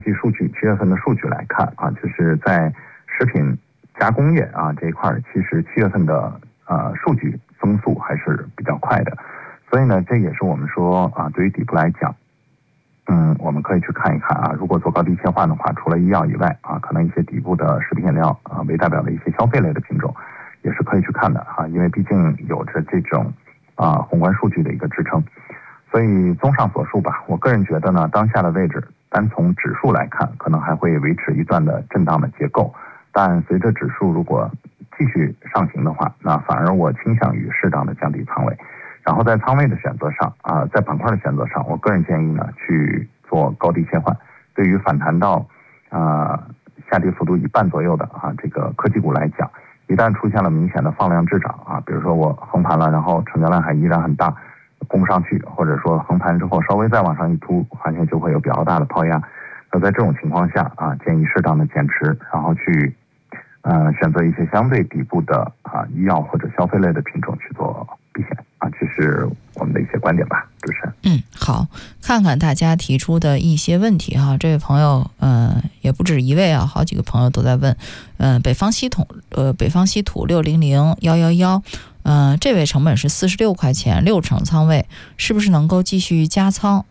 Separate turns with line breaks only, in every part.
数据7月份的数据来看啊，就是在食品加工业啊这一块，其实7月份的数据增速还是比较快的，所以呢，这也是我们说啊，对于底部来讲，我们可以去看一看啊，如果做高低切换的话，除了医药以外啊，可能一些底部的食品饮料啊为代表的一些消费类的品种，也是可以去看的啊，因为毕竟有着这种宏观数据的一个支撑。所以综上所述吧，我个人觉得呢，当下的位置单从指数来看，可能还会维持一段的震荡的结构，但随着指数如果继续上行的话，那反而我倾向于适当的降低仓位。然后在仓位的选择上啊，在板块的选择上，我个人建议呢去做高低切换。对于反弹到下跌幅度一半左右的这个科技股来讲，一旦出现了明显的放量滞涨啊，比如说我横盘了，然后成交量还依然很大，攻不上去，或者说横盘之后稍微再往上一突，发现就会有比较大的抛压。那在这种情况下啊，建议适当的减持，然后去选择一些相对底部的医药或者消费类的品种去做避险啊，这是我们的一些观点吧，主持人。
好，看看大家提出的一些问题哈，这位朋友也不止一位啊，好几个朋友都在问，北方稀土600111，这位成本是46块钱，6成仓位，是不是能够继续加仓？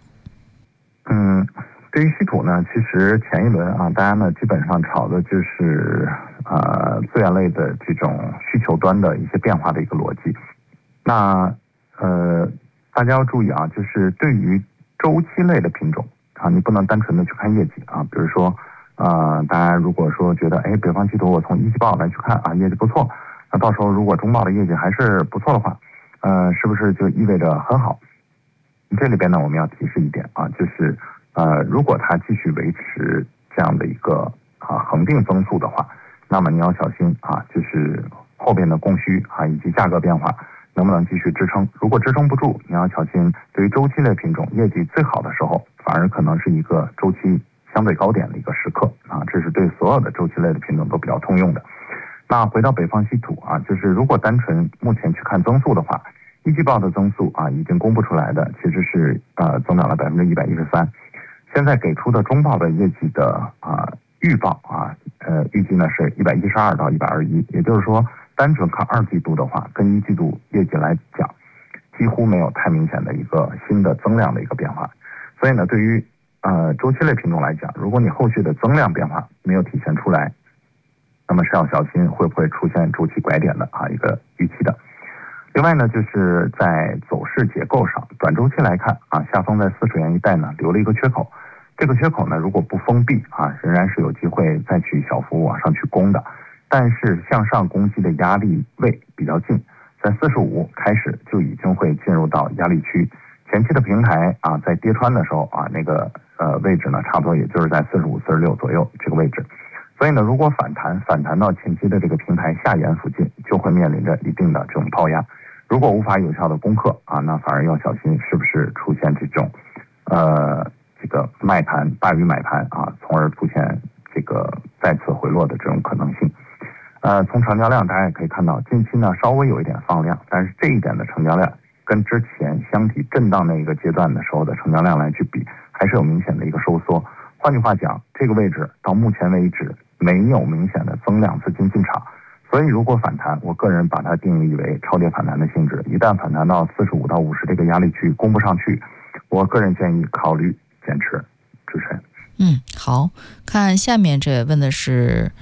对于稀土呢，其实前一轮啊，大家呢基本上炒的就是资源类的这种需求端的一些变化的一个逻辑。那大家要注意啊，就是对于周期类的品种啊，你不能单纯的去看业绩啊。比如说大家如果说觉得北方稀土我从一季报来去看啊，业绩不错，那到时候如果中报的业绩还是不错的话，是不是就意味着很好？这里边呢，我们要提示一点啊，就是如果它继续维持这样的一个恒定增速的话，那么你要小心啊，就是后边的供需以及价格变化能不能继续支撑。如果支撑不住，你要小心，对于周期类品种业绩最好的时候，反而可能是一个周期相对高点的一个时刻啊，这是对所有的周期类的品种都比较通用的。那回到北方稀土啊，就是如果单纯目前去看增速的话，一季报的增速已经公布出来的其实是增长了113%，现在给出的中报的业绩的预报预计呢是112到121，也就是说单纯看2季度的话，跟1季度业绩来讲，几乎没有太明显的一个新的增量的一个变化。所以呢，对于周期类品种来讲，如果你后续的增量变化没有体现出来，那么是要小心会不会出现周期拐点的一个预期的。另外呢，就是在走势结构上，短周期来看下方在40元一带呢留了一个缺口，这个缺口呢如果不封闭仍然是有机会再去小幅往上去攻的，但是向上攻击的压力位比较近，在45开始就已经会进入到压力区。前期的平台在跌穿的时候那个位置呢差不多也就是在45、46左右这个位置。所以呢，如果反弹到前期的这个平台下沿附近，就会面临着一定的这种抛压。如果无法有效的攻克那反而要小心是不是出现这种这个卖盘大于买盘从而出现这个再次回落的这种可能性。从成交量大家也可以看到，近期呢稍微有一点放量，但是这一点的成交量跟之前箱体震荡那个阶段的时候的成交量来去比，还是有明显的一个收缩。换句话讲，这个位置到目前为止没有明显的增量资金进场，所以如果反弹，我个人把它定义为超跌反弹的性质。一旦反弹到45到50这个压力区攻不上去，我个人建议考虑减持。主持人。
好，看下面这问的是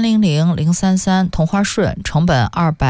300033同花顺，成本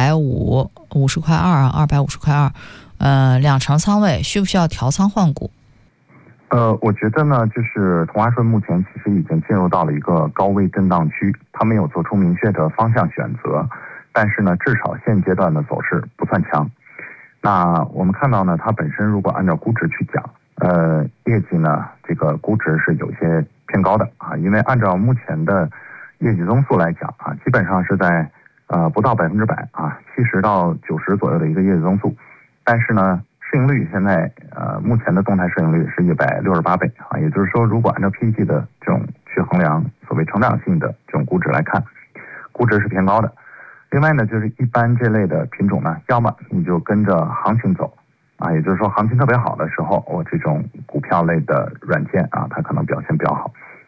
250块2，250块2，2成仓位，需不需要调仓换股？
我觉得呢，就是同花顺目前其实已经进入到了一个高位震荡区，它没有做出明确的方向选择，但是呢，至少现阶段的走势不算强。那我们看到呢，它本身如果按照估值去讲，业绩呢，这个估值是有些偏高的因为按照目前的业绩增速来讲基本上是在不到100%70到90左右的一个业绩增速，但是呢，市盈率现在目前的动态市盈率是168倍也就是说，如果按照 PEG 的这种去衡量所谓成长性的这种估值来看，估值是偏高的。另外呢，就是一般这类的品种呢，要么你就跟着行情走也就是说行情特别好的时候，我这种股票类的软件它可能表现比较好。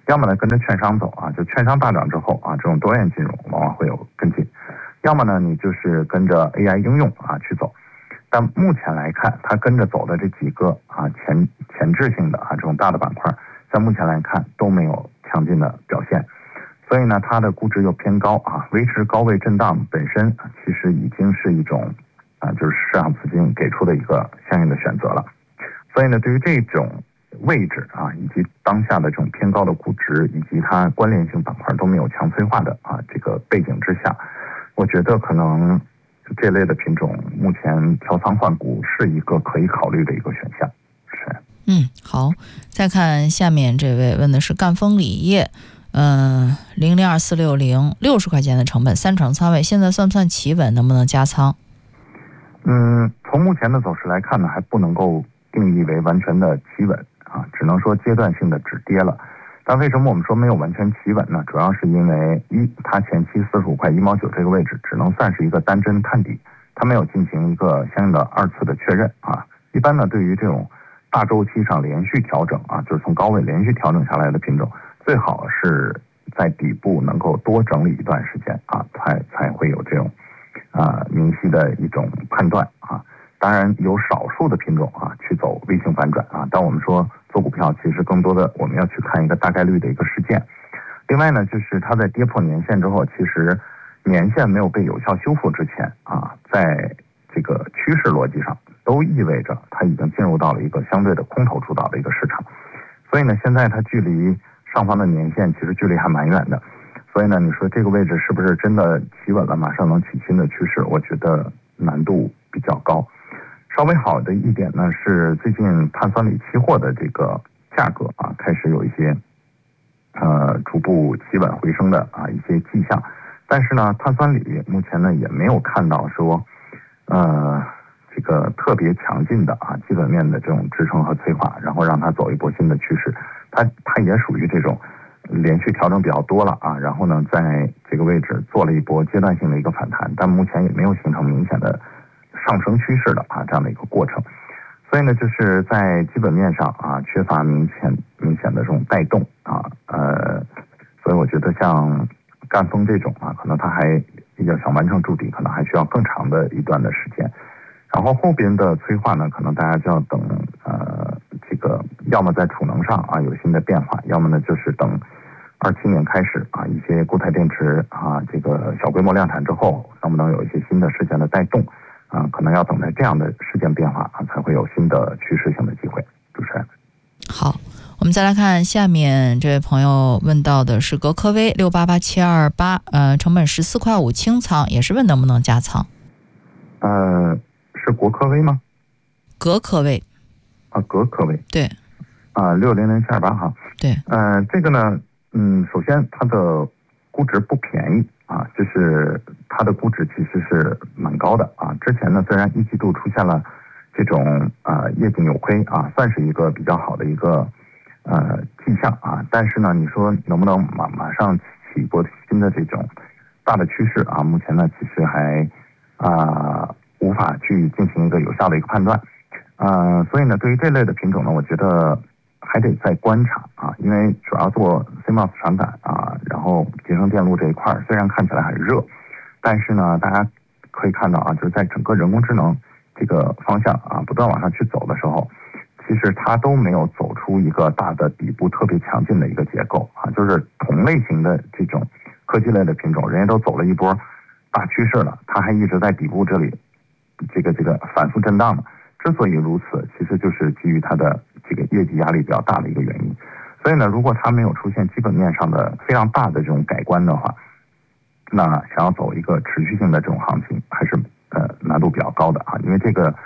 要么呢跟着券商走啊，就券商大涨之后啊，这种多元金融往往会有跟进；要么呢你就是跟着 AI 应用啊去走。但目前来看，它跟着走的这几个啊前置性的啊这种大的板块，在目前来看都没有强劲的表现。所以呢，它的估值又偏高啊，维持高位震荡本身其实已经是一种就是市场资金给出的一个相应的选择了。所以呢，对于这种位置啊，以及当下的这种偏高的估值，以及它关联性板块都没有强催化的啊这个背景之下，我觉得可能这类的品种目前调仓换股是一个可以考虑的一个选项。是。
好，再看下面这位问的是赣锋锂业。002460 60块钱的成本，3成仓位，现在算不算企稳？能不能加仓？
从目前的走势来看呢，还不能够定义为完全的企稳啊，只能说阶段性的止跌了。但为什么我们说没有完全企稳呢？主要是因为它前期45块1毛9这个位置只能算是一个单针探底，它没有进行一个相应的2次的确认啊。一般呢，对于这种大周期上连续调整啊，就是从高位连续调整下来的品种，最好是在底部能够多整理一段时间啊，才会有这种明晰的一种判断啊。当然有少数的品种啊去走微型反转啊，但我们说做股票其实更多的我们要去看一个大概率的一个事件。另外呢，就是它在跌破年线之后，其实年线没有被有效修复之前啊，在这个趋势逻辑上都意味着它已经进入到了一个相对的空头主导的一个市场。所以呢，现在它距离上方的年线其实距离还蛮远的，所以呢，你说这个位置是不是真的企稳了，马上能起新的趋势？我觉得难度比较高。稍微好的一点呢是最近碳酸锂期货的这个价格啊开始有一些逐步企稳回升的啊一些迹象，但是呢，碳酸锂目前呢也没有看到说这个特别强劲的啊基本面的这种支撑和催化，然后让它走一波新的趋势。它也属于这种连续调整比较多了啊，然后呢在这个位置做了一波阶段性的一个反弹，但目前也没有形成明显的上升趋势的啊这样的一个过程。所以呢，就是在基本面上啊缺乏明显的这种带动啊，所以我觉得像赣锋这种啊，可能它还要想完成筑底，可能还需要更长的一段的时间。然后后边的催化呢，可能大家就要等这个要么在储能上啊有新的变化，要么呢就是等27年开始啊一些固态电池啊这个小规模量产之后，能不能有一些新的事件的带动啊？可能要等待这样的事件变化啊，才会有新的趋势性的机会。主持人，
好，我们再来看下面这位朋友问到的是格科威688728，成本14块5清仓，也是问能不能加仓。
是国科威吗？
格科威
啊，格科威，
对
啊，600728哈，
对，
这个呢，首先它的估值不便宜啊，就是它的估值其实是蛮高的啊。之前呢，虽然一季度出现了这种业绩扭亏啊，算是一个比较好的一个迹象啊，但是呢，你说能不能马上起一波新的这种大的趋势啊？目前呢，其实还无法去进行一个有效的一个判断。所以呢，对于这类的品种呢，我觉得还得再观察啊，因为主要做 CMOS 传感啊，然后集成电路这一块虽然看起来很热，但是呢，大家可以看到啊，就是在整个人工智能这个方向啊不断往上去走的时候，其实它都没有走出一个大的底部特别强劲的一个结构啊，就是同类型的这种科技类的品种，人家都走了一波大趋势了，它还一直在底部这里这个反复震荡呢。之所以如此，其实就是基于它的这个业绩压力比较大的一个原因。所以呢，如果它没有出现基本面上的非常大的这种改观的话，那想要走一个持续性的这种行情，还是难度比较高的啊。因为这个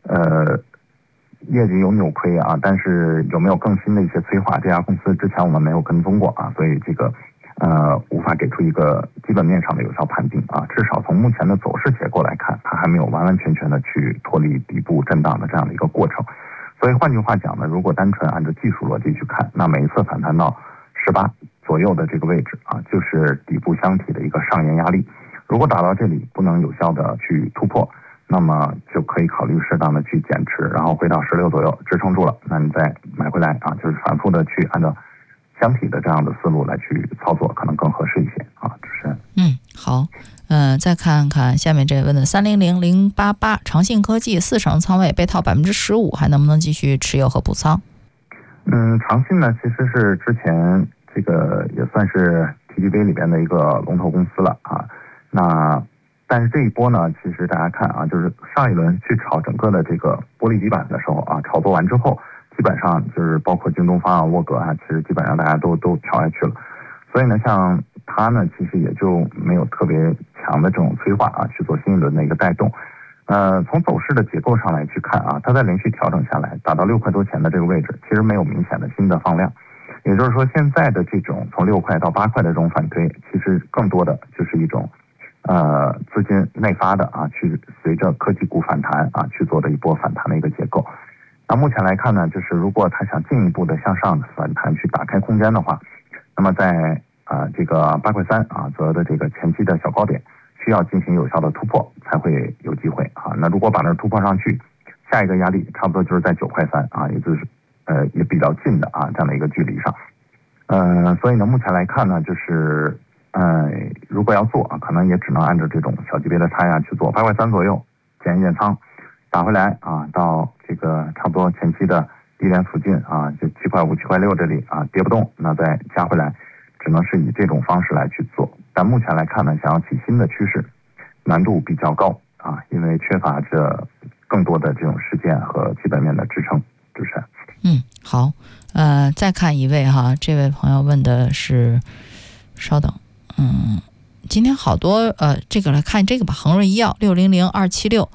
业绩有扭亏啊，但是有没有更新的一些催化，这家公司之前我们没有跟踪过啊，所以这个无法给出一个基本面上的有效判定啊。至少从目前的走势结构来看，它还没有完完全全的去脱离底部震荡的这样的一个过程。所以换句话讲呢，如果单纯按照技术逻辑去看，那每一次反弹到18左右的这个位置啊，就是底部箱体的一个上沿压力。如果打到这里不能有效的去突破，那么就可以考虑适当的去减持，然后回到16左右支撑住了，那你再买回来啊，就是反复的去按照箱体的这样的思路来去操作，可能更合适一些啊。主持人。
好。再看看下面这问的300088长信科技4成仓位被套15%，还能不能继续持有和补仓？
长信呢其实是之前这个也算是 TGV 里边的一个龙头公司了啊。那但是这一波呢，其实大家看啊，就是上一轮去炒整个的这个玻璃底板的时候啊，炒作完之后，基本上就是包括京东方啊、沃格啊，其实基本上大家都调下去了。所以呢，像它呢，其实也就没有特别强的这种催化啊，去做新一轮的一个带动。从走势的结构上来去看啊，它在连续调整下来，达到6块多钱的这个位置，其实没有明显的新的放量。也就是说，现在的这种从6块到8块的这种反推，其实更多的就是一种资金内发的啊，去随着科技股反弹啊去做的一波反弹的一个结构。那目前来看呢，就是如果它想进一步的向上反弹去打开空间的话，那么在这个8块3啊左右的这个前期的小高点，需要进行有效的突破才会有机会啊。那如果把那突破上去，下一个压力差不多就是在9块3啊，也就是也比较近的啊这样的一个距离上。所以呢，目前来看呢，就是如果要做啊，可能也只能按照这种小级别的差价去做，8块3左右减一减仓，打回来啊，到这个差不多前期的低点附近啊，就7块5、7块6这里啊跌不动，那再加回来，只能是以这种方式来去做。但目前来看呢，想要起新的趋势，难度比较高啊，因为缺乏着更多的这种实践和基本面的支撑。主持人。
好。再看一位哈，这位朋友问的是，稍等，今天好多这个来看这个吧，恒瑞医药600276，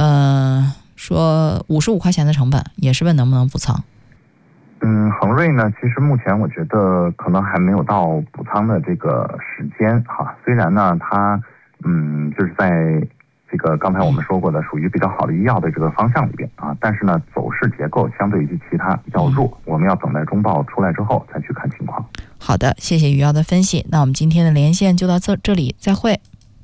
说55块钱的成本，也是问能不能补仓。
恒瑞呢，其实目前我觉得可能还没有到补仓的这个时间哈。虽然呢，它就是在这个刚才我们说过的属于比较好的医药的这个方向里边啊，但是呢，走势结构相对于其他要弱，我们要等待中报出来之后再去看情况。
好的，谢谢余耀的分析。那我们今天的连线就到这里，再会。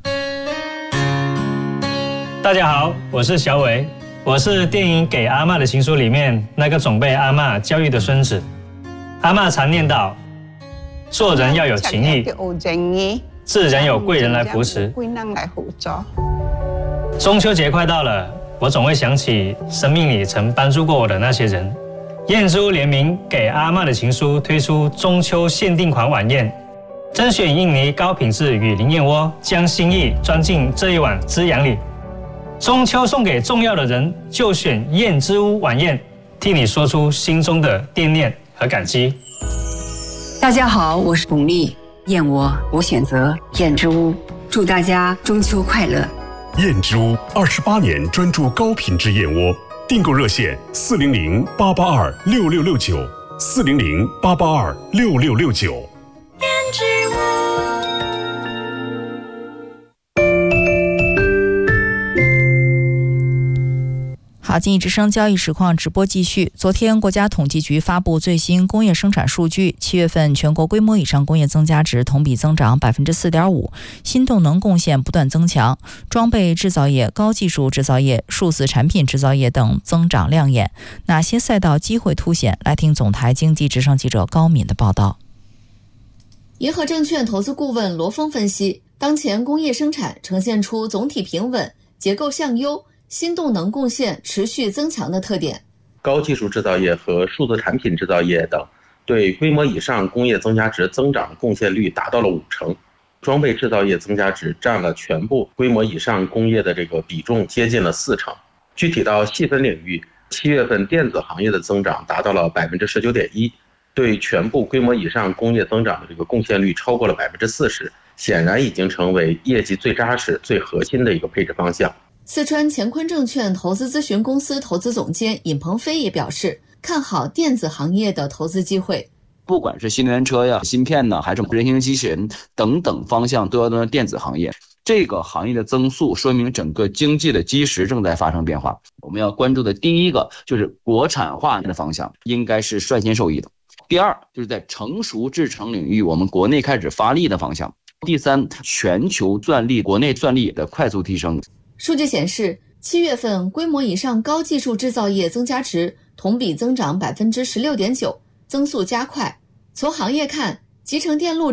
大家好，我是小伟，我是电影《给阿嬷的情书》里面那个总被阿嬷教育的孙子。阿嬷常念叨，做人要有情义，自然有贵人来扶持。中秋节快到了，我总会想起生命里曾帮助过我的那些人。燕之屋联名《给阿嬷的情书》推出中秋限定款晚宴，甄选印尼高品质雨林燕窝，将心意装进这一碗滋养里。中秋送给重要的人，就选燕之屋晚宴，替你说出心中的惦念和感激。
大家好，我是巩俐，燕窝我选择燕之屋，祝大家中秋快乐。
燕之屋28年专注高品质燕窝，订购热线400-882-6669，400-882-6669。
燕之屋。好，经济之声交易实况直播继续。昨天，国家统计局发布最新工业生产数据，7月份全国规模以上工业增加值同比增长4.5%，新动能贡献不断增强，装备制造业、高技术制造业、数字产品制造业等增长亮眼。哪些赛道机会凸显？来听总台经济之声记者高敏的报道。
银河证券投资顾问罗峰分析，当前工业生产呈现出总体平稳、结构向优、新动能贡献持续增强的特点。
高技术制造业和数字产品制造业等对规模以上工业增加值增长贡献率达到了5成，装备制造业增加值占了全部规模以上工业的这个比重接近了4成。具体到细分领域，7月份电子行业的增长达到了19.1%，对全部规模以上工业增长的这个贡献率超过了40%，显然已经成为业绩最扎实、最核心的一个配置方向。
四川乾坤证券投资咨询公司投资总监尹鹏飞也表示，看好电子行业的投资机会。
不管是新能源车呀、芯片呢，还是人形机器人等等方向，都要到电子行业。这个行业的增速说明整个经济的基石正在发生变化。我们要关注的第一个就是国产化的方向，应该是率先受益的。第二，就是在成熟制程领域，我们国内开始发力的方向。第三，全球算力、国内算力的快速提升。
数据显示，7月份规模以上高技术制造业增加值同比增长16.9%，增速加快。 从行业看，集成电路